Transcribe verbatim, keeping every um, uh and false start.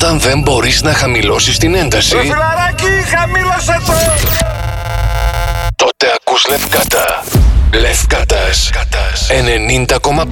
Όταν δεν μπορείς να χαμηλώσεις την ένταση, Ρε φιλαράκι, χαμήλωσε το! τότε ακούς Λευκάτα. Λευκάτας ενενήντα κόμμα πέντε.